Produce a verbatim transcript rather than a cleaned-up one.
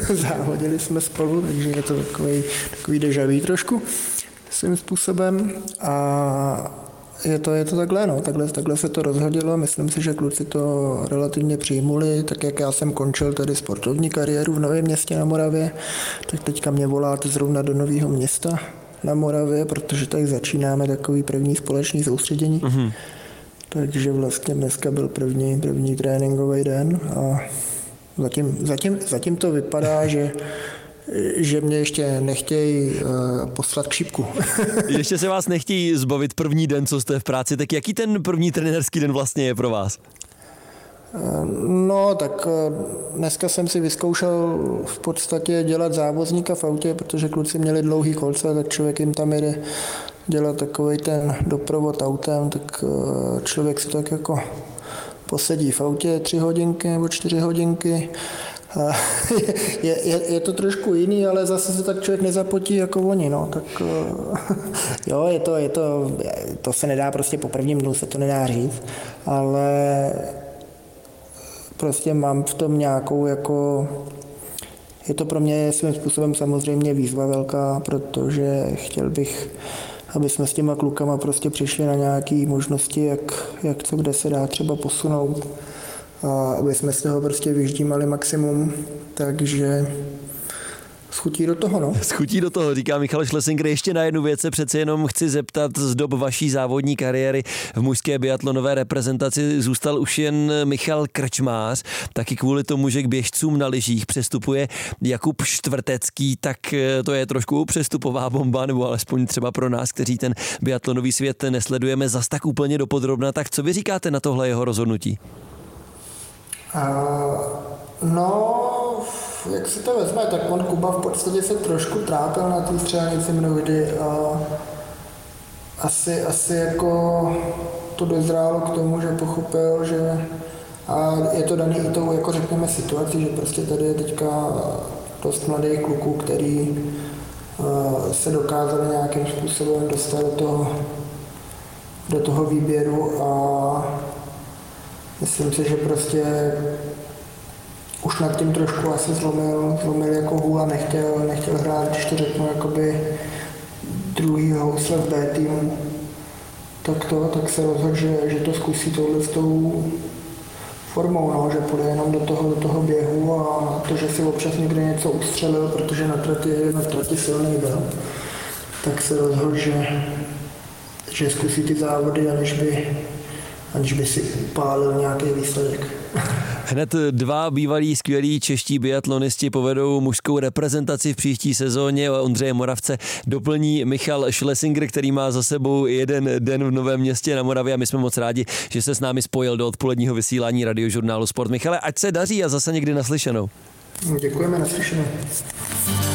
závodili jsme spolu, takže je to takový, takový déjà vu trošku svým způsobem a je to, je to takhle, no, takhle, takhle se to rozhodilo, myslím si, že kluci to relativně přijmuli, tak jak já jsem končil tady sportovní kariéru v Novém Městě na Moravě, tak teďka mě voláte zrovna do Nového Města na Moravě, protože tady začínáme takový první společný soustředění. Mm-hmm. Takže vlastně dneska byl první, první tréninkový den a zatím, zatím, zatím to vypadá, že že mě ještě nechtějí uh, poslat k šípku. Ještě se vás nechtějí zbavit první den, co jste v práci, tak jaký ten první trenérský den vlastně je pro vás? No, tak dneska jsem si vyzkoušel v podstatě dělat závozníka v autě, protože kluci měli dlouhý kolce, tak člověk jim tam jede dělat takovej ten doprovod autem, tak člověk si tak jako posedí v autě tři hodinky nebo čtyři hodinky. Je, je, je to trošku jiný, ale zase se tak člověk nezapotí jako oni, no, tak jo, je to, je to, to se nedá prostě po prvním dnu se to nedá říct, ale prostě mám v tom nějakou jako, je to pro mě svým způsobem samozřejmě výzva velká, protože chtěl bych, aby jsme s těma klukama prostě přišli na nějaké možnosti, jak, jak co kde se dá třeba posunout. A aby jsme z toho prostě vyždímali maximum, takže schutí do toho, no. Schutí do toho, říká Michal Schlesinger. Ještě na jednu věc se přece jenom chci zeptat, z dob vaší závodní kariéry v mužské biatlonové reprezentaci zůstal už jen Michal Krčmář, taky kvůli tomu, že k běžcům na lyžích přestupuje Jakub Štvrtecký, tak to je trošku přestupová bomba, nebo alespoň třeba pro nás, kteří ten biatlonový svět nesledujeme zas tak úplně dopodrobna. Tak co vy říkáte na tohle jeho rozhodnutí? Uh, no, jak si to vezme, tak on Kuba v podstatě se trošku trápil na té střelnici mnohdy a asi, asi jako to dozrálo k tomu, že pochopil, že a je to daný i tou, jako řekněme, situací, že prostě tady je teďka dost mladých kluků, který uh, se dokázali nějakým způsobem dostat do toho, do toho výběru a myslím si, že prostě už nad tím trošku asi zlomil, zlomil jako hůl a nechtěl, nechtěl hrát, když to řeknu, jakoby druhý housle v B týmu, tak to, tak se rozhodl, že, že to zkusí touhle s tou formou, no, že půjde jenom do toho, do toho běhu a to, že si občas někde něco ustřelil, protože na trati, na trati silný byl, tak se rozhodl, že, že zkusí ty závody, aniž by aniž by si upálil nějaký výsledek. Hned dva bývalí skvělí čeští biatlonisti povedou mužskou reprezentaci v příští sezóně. Ondřeje Moravce doplní Michal Schlesinger, který má za sebou jeden den v Novém Městě na Moravě a my jsme moc rádi, že se s námi spojil do odpoledního vysílání radiožurnálu Sport. Michale, ať se daří a zase někdy naslyšenou. Děkujeme, naslyšenou.